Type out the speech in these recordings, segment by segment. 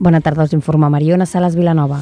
Bona tarda, us informa Mariona Salas Vilanova.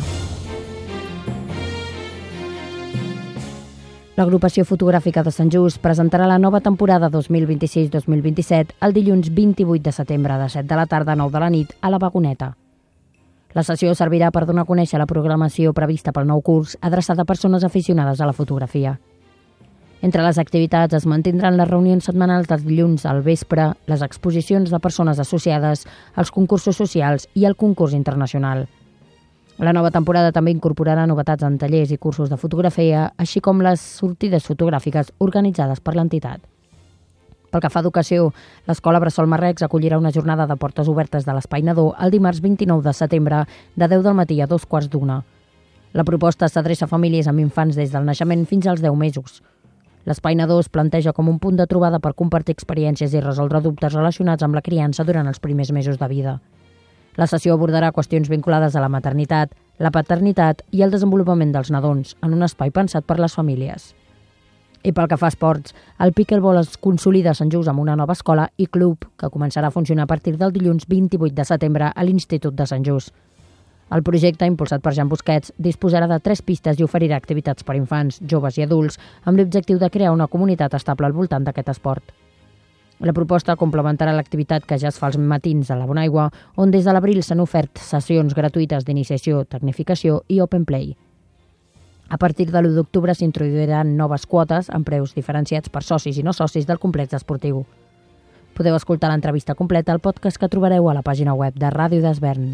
L'agrupació fotogràfica de Sant Just presentarà la nova temporada 2026-2027 el dilluns 28 de setembre de 7 de la tarda a 9 de la nit a la Vagoneta. La sessió servirà per donar a conèixer la programació prevista pel nou curs adreçada a persones aficionades a la fotografia. Entre les activitats es mantindran les reunions setmanals dels dilluns al vespre, les exposicions de persones associades, els concursos socials i el concurs internacional. La nova temporada també incorporarà novetats en tallers i cursos de fotografia, així com les sortides fotogràfiques organitzades per l'entitat. Pel que fa a educació, l'Escola Bressol Marrecs acollirà una jornada de portes obertes de l'Espai Nadó el dimarts 29 de setembre de 10 del matí a 2:15. La proposta s'adreça a famílies amb infants des del naixement fins als 10 mesos. L'Espai Nadó es planteja com un punt de trobada per compartir experiències i resoldre dubtes relacionats amb la criança durant els primers mesos de vida. La sessió abordarà qüestions vinculades a la maternitat, la paternitat i el desenvolupament dels nadons en un espai pensat per les famílies. I pel que fa a esports, el pickleball es consolida a Sant Just amb una nova escola i club que començarà a funcionar a partir del dilluns 28 de setembre a l'Institut de Sant Just. El projecte, impulsat per Jan Busquets, disposarà de 3 pistes i oferirà activitats per infants, joves i adults amb l'objectiu de crear una comunitat estable al voltant d'aquest esport. La proposta complementarà l'activitat que ja es fa als matins a la Bonaigua, on des de l'abril s'han ofert sessions gratuïtes d'iniciació, tecnificació i open play. A partir de l'1 d'octubre s'introduiran noves quotes amb preus diferenciats per socis i no socis del complex esportiu. Podeu escoltar l'entrevista completa al podcast que trobareu a la pàgina web de Ràdio d'Esvern.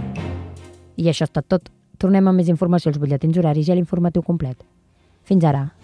I això ha estat tot. Tornem amb més informació als butlletins horaris i a l'informatiu complet. Fins ara.